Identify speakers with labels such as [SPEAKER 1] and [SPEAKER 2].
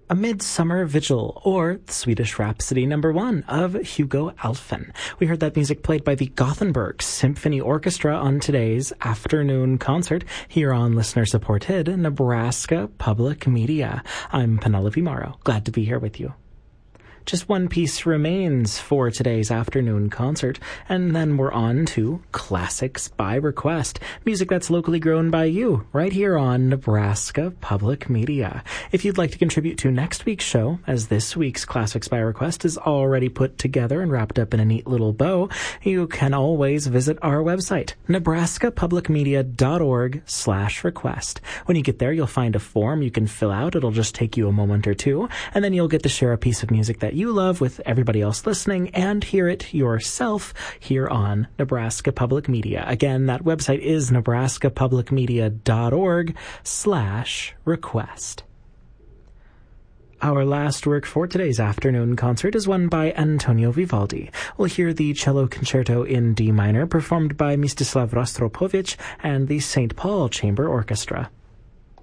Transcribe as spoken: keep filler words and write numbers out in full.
[SPEAKER 1] A Midsummer Vigil, or the Swedish Rhapsody number one of Hugo Alfen. We heard that music played by the Gothenburg Symphony Orchestra on today's afternoon concert here on listener-supported Nebraska Public Media. I'm Penelope Morrow. Glad to be here with you. Just one piece remains for today's afternoon concert, and then we're on to Classics by Request, music that's locally grown by you, right here on Nebraska Public Media. If you'd like to contribute to next week's show, as this week's Classics by Request is already put together and wrapped up in a neat little bow, you can always visit our website, nebraskapublicmedia.org slash request. When you get there, you'll find a form you can fill out. It'll just take you a moment or two, and then you'll get to share a piece of music that you love with everybody else listening and hear it yourself here on Nebraska Public Media. Again, that website is nebraskapublicmedia.org slash request. Our last work for today's afternoon concert is one by Antonio Vivaldi. We'll hear the Cello Concerto in D minor performed by Mstislav Rostropovich and the Saint Paul Chamber Orchestra.